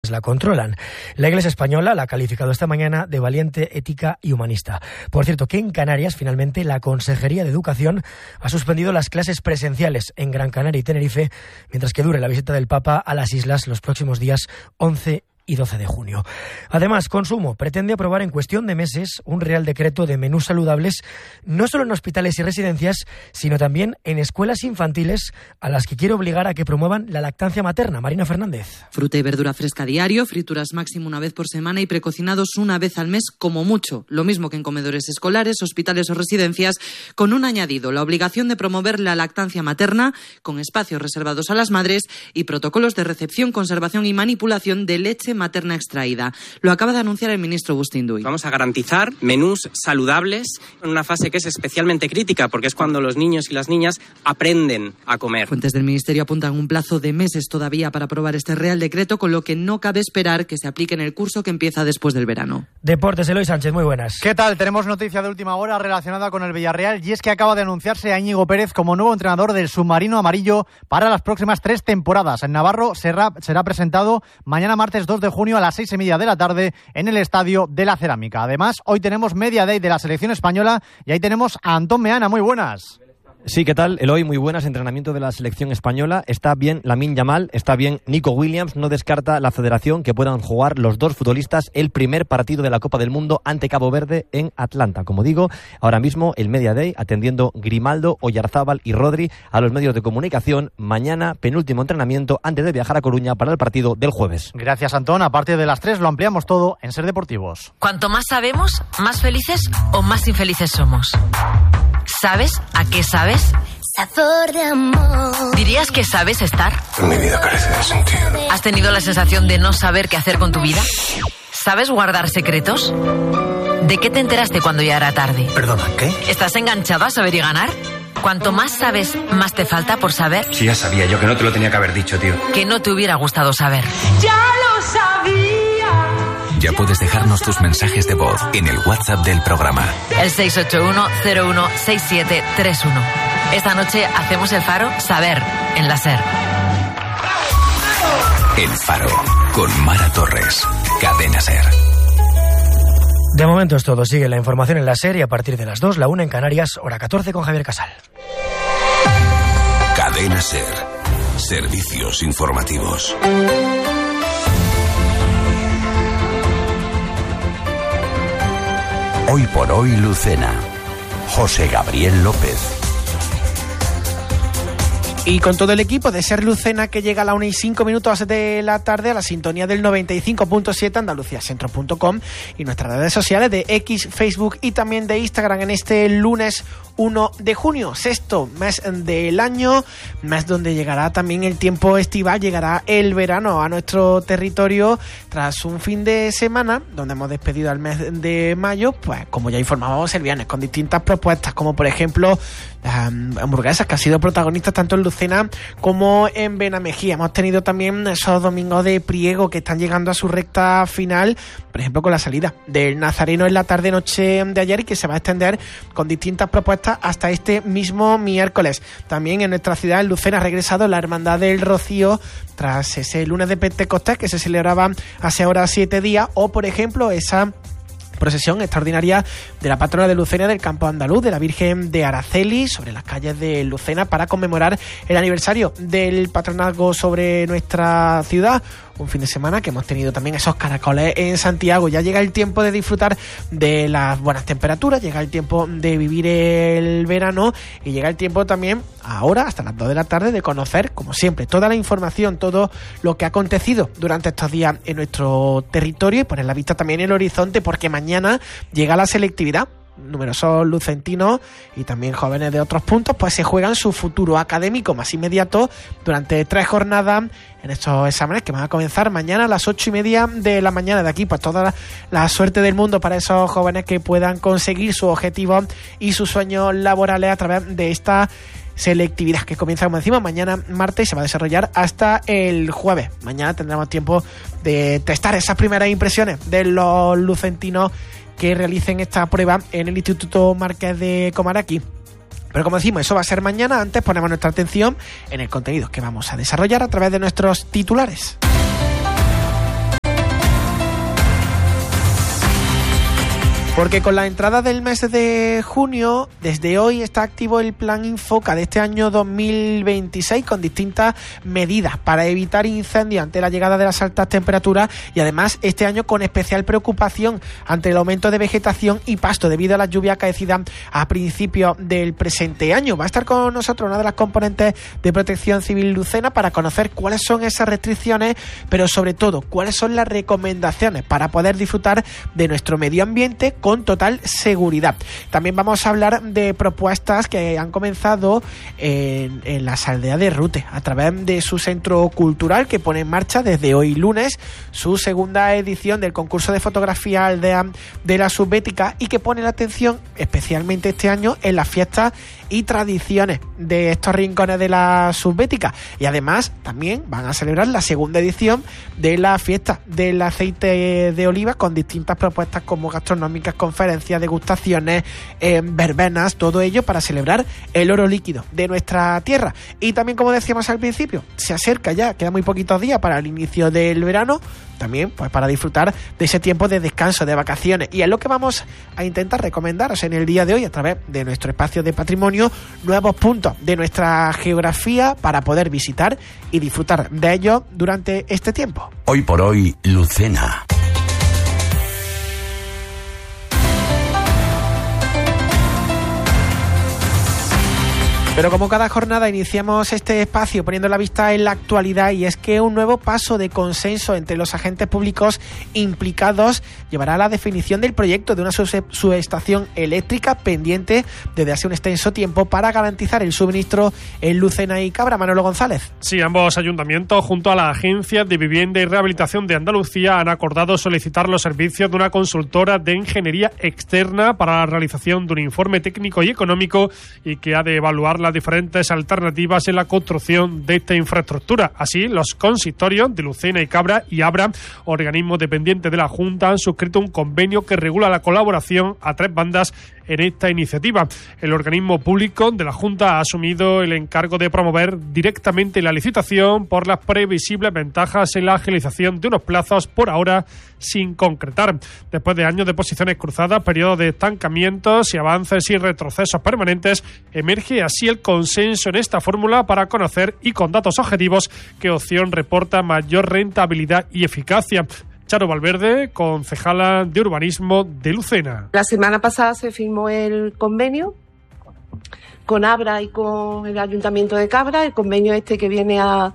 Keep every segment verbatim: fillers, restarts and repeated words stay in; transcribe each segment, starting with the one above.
quienes la controlan. La Iglesia española la ha calificado esta mañana de valiente, ética y humanista. Por cierto, que en Canarias, finalmente, la Consejería de Educación ha suspendido las clases presenciales en Gran Canaria y Tenerife, mientras que dure la visita del Papa a las islas los próximos días once y doce de junio. Además, Consumo pretende aprobar en cuestión de meses un Real Decreto de menús saludables, no solo en hospitales y residencias, sino también en escuelas infantiles, a las que quiere obligar a que promuevan la lactancia materna. Marina Fernández. Fruta y verdura fresca diario, frituras máximo una vez por semana y precocinados una vez al mes como mucho. Lo mismo que en comedores escolares, hospitales o residencias, con un añadido, la obligación de promover la lactancia materna con espacios reservados a las madres y protocolos de recepción, conservación y manipulación de leche materna extraída. Lo acaba de anunciar el ministro Agustín Duy. Vamos a garantizar menús saludables en una fase que es especialmente crítica, porque es cuando los niños y las niñas aprenden a comer. Fuentes del ministerio apuntan un plazo de meses todavía para aprobar este Real Decreto, con lo que no cabe esperar que se aplique en el curso que empieza después del verano. Deportes, Eloy Sánchez, muy buenas. ¿Qué tal? Tenemos noticia de última hora relacionada con el Villarreal, y es que acaba de anunciarse a Íñigo Pérez como nuevo entrenador del submarino amarillo para las próximas tres temporadas. En Navarro será, será presentado mañana martes dos de junio a las seis y media de la tarde en el Estadio de la Cerámica. Además, hoy tenemos Media Day de la selección española y ahí tenemos a Antón Meana. Muy buenas. Sí, ¿qué tal? Eloy, muy buenas. Entrenamiento de la selección española. Está bien Lamine Yamal, está bien Nico Williams. No descarta la federación que puedan jugar los dos futbolistas el primer partido de la Copa del Mundo ante Cabo Verde en Atlanta. Como digo, ahora mismo el Media Day atendiendo Grimaldo, Oyarzábal y Rodri a los medios de comunicación. Mañana, penúltimo entrenamiento antes de viajar a Coruña para el partido del jueves. Gracias, Antón. A partir de las tres lo ampliamos todo en Ser Deportivos. Cuanto más sabemos, más felices o más infelices somos. ¿Sabes a qué sabes? Sabor de amor. ¿Dirías que sabes estar? Mi vida carece de sentido. ¿Has tenido la sensación de no saber qué hacer con tu vida? ¿Sabes guardar secretos? ¿De qué te enteraste cuando ya era tarde? ¿Perdona, qué? ¿Estás enganchado a saber y ganar? Cuanto más sabes, más te falta por saber. Sí, ya sabía yo que no te lo tenía que haber dicho, tío. Que no te hubiera gustado saber. Ya lo sabía. Ya puedes dejarnos tus mensajes de voz en el WhatsApp del programa. El seis ocho uno cero uno seis siete tres uno. Esta noche hacemos el Faro Saber en la SER. El Faro con Mara Torres. Cadena SER. De momento es todo. Sigue la información en la SER y a partir de las dos, la una en Canarias, hora catorce con Javier Casal. Cadena SER. Servicios informativos. Hoy por hoy, Lucena. José Gabriel López. Y con todo el equipo de Ser Lucena, que llega a la una y cinco minutos de la tarde a la sintonía del noventa y cinco punto siete andaluciacentro punto com y nuestras redes sociales de X, Facebook y también de Instagram en este lunes uno de junio, sexto mes del año, mes donde llegará también el tiempo estival, llegará el verano a nuestro territorio tras un fin de semana donde hemos despedido al mes de mayo, pues como ya informábamos el viernes, con distintas propuestas, como por ejemplo las hamburguesas que ha sido protagonistas tanto en Lucena como en Benamejía. Hemos tenido también esos domingos de priego que están llegando a su recta final, por ejemplo con la salida del Nazareno en la tarde-noche de ayer y que se va a extender con distintas propuestas hasta este mismo miércoles. También en nuestra ciudad, en Lucena, ha regresado la Hermandad del Rocío tras ese lunes de Pentecostés que se celebraba hace ahora siete días, o por ejemplo esa procesión extraordinaria de la patrona de Lucena del Campo Andaluz, de la Virgen de Araceli, sobre las calles de Lucena para conmemorar el aniversario del patronazgo sobre nuestra ciudad. Un fin de semana que hemos tenido también esos caracoles en Santiago. Ya llega el tiempo de disfrutar de las buenas temperaturas, llega el tiempo de vivir el verano y llega el tiempo también, ahora hasta las dos de la tarde, de conocer, como siempre, toda la información, todo lo que ha acontecido durante estos días en nuestro territorio y poner la vista también en el horizonte, porque mañana llega la selectividad. Numerosos lucentinos y también jóvenes de otros puntos pues se juegan su futuro académico más inmediato durante tres jornadas en estos exámenes que van a comenzar mañana a las ocho y media de la mañana. De aquí pues toda la, la suerte del mundo para esos jóvenes que puedan conseguir sus objetivos y sus sueños laborales a través de esta selectividad que comienza, como decimos, mañana martes y se va a desarrollar hasta el jueves. Mañana tendremos tiempo de testar esas primeras impresiones de los lucentinos que realicen esta prueba en el Instituto Marqués de Comaraqui. Pero como decimos, eso va a ser mañana. Antes ponemos nuestra atención en el contenido que vamos a desarrollar a través de nuestros titulares. Porque con la entrada del mes de junio, desde hoy está activo el Plan Infoca de este año dos mil veintiséis con distintas medidas para evitar incendios ante la llegada de las altas temperaturas y además este año con especial preocupación ante el aumento de vegetación y pasto debido a las lluvias acaecidas a principios del presente año. Va a estar con nosotros una de las componentes de Protección Civil Lucena para conocer cuáles son esas restricciones, pero sobre todo cuáles son las recomendaciones para poder disfrutar de nuestro medio ambiente con total seguridad. También vamos a hablar de propuestas que han comenzado en, en las aldeas de Rute a través de su centro cultural que pone en marcha desde hoy lunes su segunda edición del concurso de fotografía aldea de la Subbética y que pone la atención especialmente este año en las fiestas y tradiciones de estos rincones de la Subbética. Y además también van a celebrar la segunda edición de la fiesta del aceite de oliva con distintas propuestas como gastronómicas, conferencias, degustaciones, eh, verbenas, todo ello para celebrar el oro líquido de nuestra tierra. Y también, como decíamos al principio, se acerca ya, queda muy poquitos días para el inicio del verano, también pues para disfrutar de ese tiempo de descanso, de vacaciones. Y es lo que vamos a intentar recomendaros en el día de hoy a través de nuestro espacio de patrimonio, nuevos puntos de nuestra geografía para poder visitar y disfrutar de ellos durante este tiempo. Hoy por hoy, Lucena. Pero como cada jornada iniciamos este espacio poniendo la vista en la actualidad y es que un nuevo paso de consenso entre los agentes públicos implicados llevará a la definición del proyecto de una subestación eléctrica pendiente desde hace un extenso tiempo para garantizar el suministro en Lucena y Cabra. Manolo González. Sí, ambos ayuntamientos junto a la Agencia de Vivienda y Rehabilitación de Andalucía han acordado solicitar los servicios de una consultora de ingeniería externa para la realización de un informe técnico y económico y que ha de evaluar las diferentes alternativas en la construcción de esta infraestructura. Así, los consistorios de Lucena y Cabra y Abra, organismos dependientes de la Junta, han suscrito un convenio que regula la colaboración a tres bandas en esta iniciativa. El organismo público de la Junta ha asumido el encargo de promover directamente la licitación por las previsibles ventajas en la agilización de unos plazos por ahora sin concretar. Después de años de posiciones cruzadas, periodos de estancamientos y avances y retrocesos permanentes, emerge así el consenso en esta fórmula para conocer y con datos objetivos qué opción reporta mayor rentabilidad y eficacia. Charo Valverde, concejala de Urbanismo de Lucena. La semana pasada se firmó el convenio con Abra y con el Ayuntamiento de Cabra, el convenio este que viene a,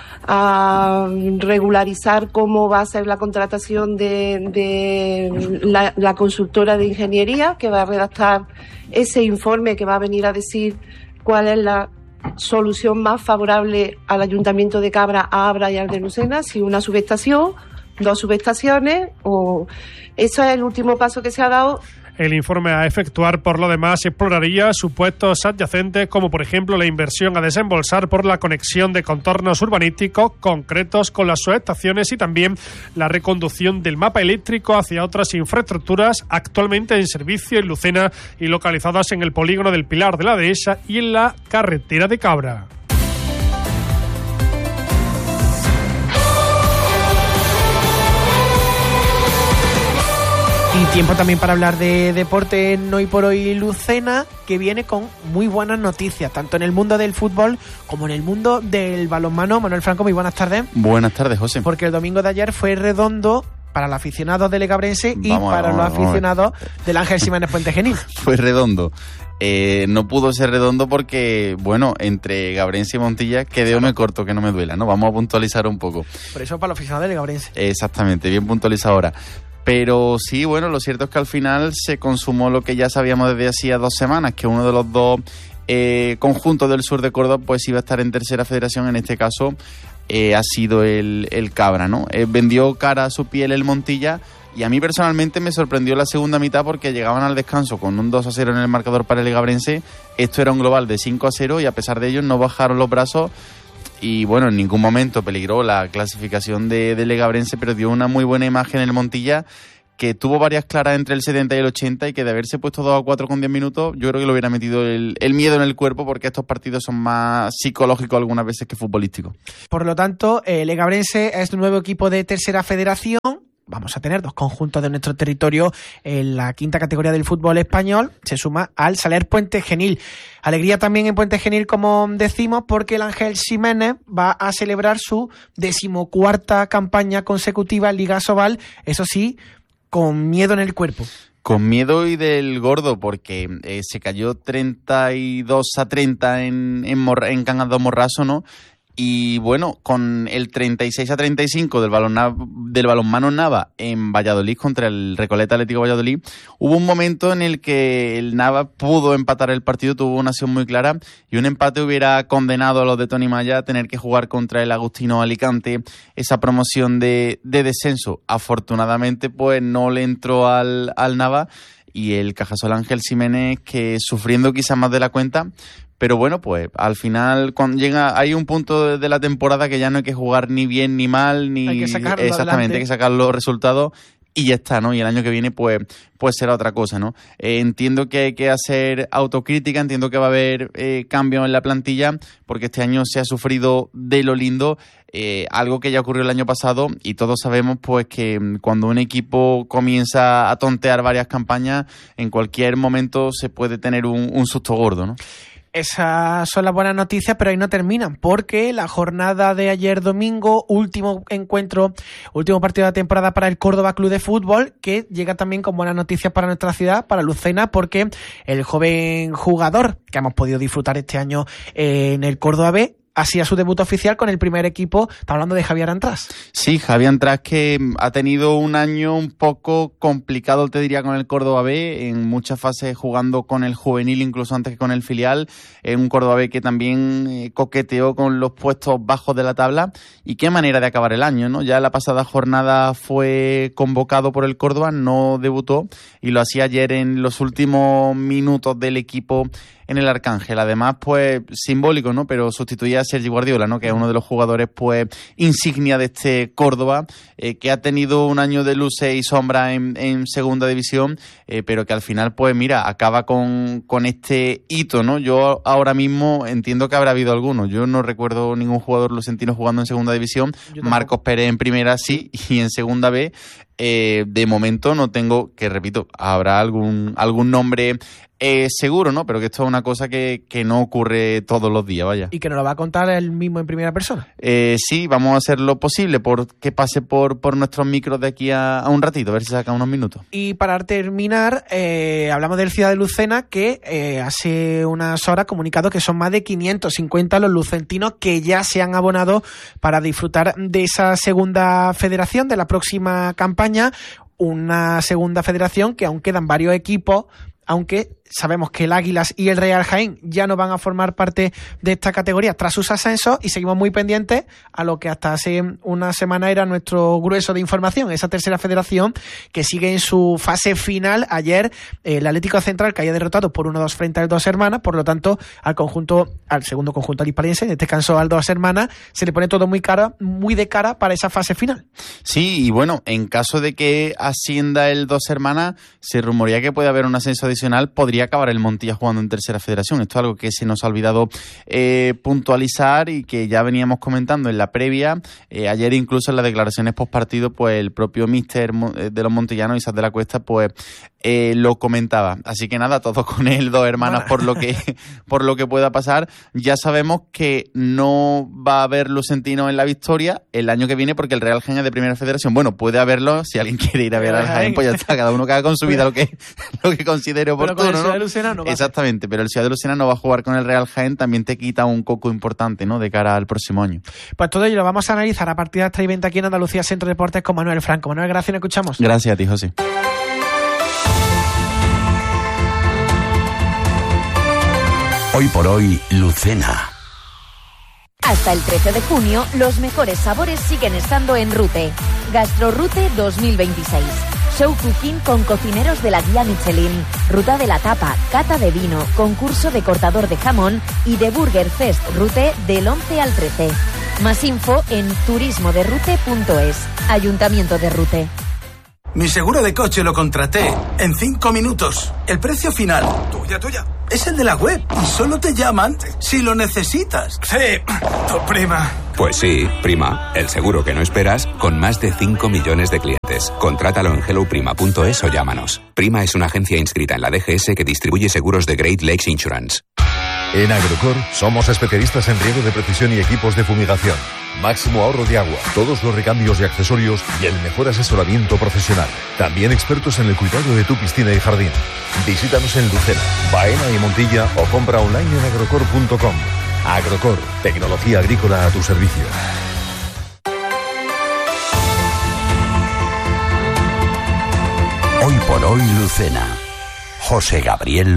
a regularizar cómo va a ser la contratación de, de la, la consultora de ingeniería que va a redactar ese informe que va a venir a decir cuál es la solución más favorable al Ayuntamiento de Cabra, a Abra y al de Lucena, si una subestación, dos subestaciones, o eso es el último paso que se ha dado. El informe a efectuar, por lo demás, exploraría supuestos adyacentes, como por ejemplo la inversión a desembolsar por la conexión de contornos urbanísticos concretos con las subestaciones y también la reconducción del mapa eléctrico hacia otras infraestructuras actualmente en servicio en Lucena y localizadas en el polígono del Pilar de la Dehesa y en la carretera de Cabra. Y tiempo también para hablar de deporte en Hoy por Hoy Lucena, que viene con muy buenas noticias, tanto en el mundo del fútbol como en el mundo del balonmano. Manuel Franco, muy buenas tardes. Buenas tardes, José. Porque el domingo de ayer fue redondo para los aficionados del Legabrense y vamos, para vamos, los aficionados del Ángel Jiménez Puente Genil. Fue redondo. Eh, no pudo ser redondo porque, bueno, entre Gabrense y Montilla, que de me corto, que no me duela, ¿no? Vamos a puntualizar un poco. Por eso para los aficionados del Legabrense. Exactamente, bien puntualizado ahora. Pero sí, bueno, lo cierto es que al final se consumó lo que ya sabíamos desde hacía dos semanas, que uno de los dos eh, conjuntos del sur de Córdoba pues iba a estar en tercera federación, en este caso eh, ha sido el, el Cabra, ¿no? Eh, vendió cara a su piel el Montilla y a mí personalmente me sorprendió la segunda mitad porque llegaban al descanso con un dos a cero en el marcador para el Legabrense. Esto era un global de cinco a cero y a pesar de ello no bajaron los brazos. Y bueno, en ningún momento peligró la clasificación de, de Legabrense, pero dio una muy buena imagen el Montilla, que tuvo varias claras entre el setenta y el ochenta y que de haberse puesto dos a cuatro con diez minutos, yo creo que le hubiera metido el, el miedo en el cuerpo, porque estos partidos son más psicológicos algunas veces que futbolísticos. Por lo tanto, eh, Legabrense es un nuevo equipo de tercera federación, vamos a tener dos conjuntos de nuestro territorio en la quinta categoría del fútbol español. Se suma al Saler Puente Genil. Alegría también en Puente Genil, como decimos, porque el Ángel Ximénez va a celebrar su decimocuarta campaña consecutiva en Liga Sobal, eso sí, con miedo en el cuerpo. Con miedo y del gordo, porque eh, se cayó treinta y dos a treinta en, en, Morra, en Cangas do Morrazo, ¿no? Y bueno, con el treinta y seis a treinta y cinco del, balón, del balonmano Nava en Valladolid contra el Recoleta Atlético Valladolid, hubo un momento en el que el Nava pudo empatar el partido, tuvo una acción muy clara, y un empate hubiera condenado a los de Tony Maya a tener que jugar contra el Agustino Alicante esa promoción de, de descenso. Afortunadamente, pues no le entró al, al Nava, y el Cajasol Ángel Ximénez, que sufriendo quizás más de la cuenta. Pero bueno, pues al final cuando llega hay un punto de la temporada que ya no hay que jugar ni bien ni mal, ni hay que sacarlo exactamente, adelante. Hay que sacar los resultados y ya está, ¿no? Y el año que viene pues, pues será otra cosa, ¿no? Eh, entiendo que hay que hacer autocrítica, entiendo que va a haber eh, cambios en la plantilla, porque este año se ha sufrido de lo lindo, eh, algo que ya ocurrió el año pasado, y todos sabemos pues que cuando un equipo comienza a tontear varias campañas, en cualquier momento se puede tener un, un susto gordo, ¿no? Esas son las buenas noticias, pero ahí no terminan, porque la jornada de ayer domingo, último encuentro, último partido de la temporada para el Córdoba Club de Fútbol, que llega también con buenas noticias para nuestra ciudad, para Lucena, porque el joven jugador que hemos podido disfrutar este año en el Córdoba B hacía su debut oficial con el primer equipo. Está hablando de Javier Antras. Sí, Javier Antras, que ha tenido un año un poco complicado, te diría, con el Córdoba B, en muchas fases jugando con el juvenil, incluso antes que con el filial, en un Córdoba B que también eh, coqueteó con los puestos bajos de la tabla. Y qué manera de acabar el año, ¿no? Ya la pasada jornada fue convocado por el Córdoba, no debutó, y lo hacía ayer en los últimos minutos del equipo en el Arcángel. Además, pues, simbólico, ¿no? Pero sustituía a Sergi Guardiola, ¿no? Que es uno de los jugadores, pues, insignia de este Córdoba, eh, que ha tenido un año de luces y sombras en, en segunda división, eh, pero que al final, pues, mira, acaba con, con este hito, ¿no? Yo ahora mismo entiendo que habrá habido alguno. Yo no recuerdo ningún jugador lucentino jugando en segunda división. Marcos Pérez en primera sí, y en segunda B, eh, de momento no tengo, que repito, habrá algún, algún nombre Eh, seguro, ¿no? Pero que esto es una cosa que, que no ocurre todos los días, vaya. Y que nos lo va a contar él mismo en primera persona. Eh, sí, vamos a hacer lo posible por que pase por, por nuestros micros de aquí a, a un ratito, a ver si saca unos minutos. Y para terminar, eh, hablamos del Ciudad de Lucena, que eh, hace unas horas ha comunicado que son más de quinientos cincuenta los lucentinos que ya se han abonado para disfrutar de esa segunda federación, de la próxima campaña. Una segunda federación que aún quedan varios equipos, aunque sabemos que el Águilas y el Real Jaén ya no van a formar parte de esta categoría tras sus ascensos, y seguimos muy pendientes a lo que hasta hace una semana era nuestro grueso de información, esa tercera federación que sigue en su fase final. Ayer el Atlético Central caía derrotado por uno dos frente al Dos Hermanas, por lo tanto al conjunto, al segundo conjunto alispariense, en este caso al Dos Hermanas, se le pone todo muy cara, muy de cara para esa fase final. Sí, y bueno, en caso de que ascienda el Dos Hermanas, se rumorea que puede haber un ascenso adicional, podría acabar el Montilla jugando en tercera federación. Esto es algo que se nos ha olvidado eh, puntualizar y que ya veníamos comentando en la previa. Eh, ayer incluso en las declaraciones post partido, pues el propio míster de los montillanos, Isaac de la Cuesta, pues eh, lo comentaba. Así que nada, todo con él, Dos Hermanas, por lo que por lo que pueda pasar. Ya sabemos que no va a haber lucentino en la victoria el año que viene porque el Real Jaén es de primera federación. Bueno, puede haberlo, si alguien quiere ir a ver al Jaén, pues ya está, cada uno que haga con su vida lo que, lo que considere oportuno, ¿no? De Lucena no va. Exactamente, pero el Ciudad de Lucena no va a jugar con el Real Jaén, también te quita un coco importante, ¿no?, de cara al próximo año. Pues todo ello lo vamos a analizar a partir de las tres y veinte aquí en Andalucía Centro de Deportes con Manuel Franco. Manuel, gracias, nos escuchamos. Gracias a ti, José. Hoy por hoy, Lucena. Hasta el trece de junio, los mejores sabores siguen estando en Rute. Gastrorute dos mil veintiséis. Show Cooking con cocineros de la guía Michelin, ruta de la tapa, cata de vino, concurso de cortador de jamón y de Burger Fest Rute del once al trece. Más info en turismo de rute punto es. Ayuntamiento de Rute. Mi seguro de coche lo contraté en cinco minutos. El precio final, tuya, tuya, es el de la web y solo te llaman si lo necesitas. Sí, tu prima. Pues sí, prima, el seguro que no esperas con más de cinco millones de clientes. es. Contrátalo en hello prima punto es o llámanos. Prima es una agencia inscrita en la D G S que distribuye seguros de Great Lakes Insurance. En Agrocor somos especialistas en riego de precisión y equipos de fumigación. Máximo ahorro de agua, todos los recambios y accesorios y el mejor asesoramiento profesional. También expertos en el cuidado de tu piscina y jardín. Visítanos en Lucena, Baena y Montilla o compra online en agrocor punto com. Agrocor, tecnología agrícola a tu servicio. Hoy por hoy Lucena. José Gabriel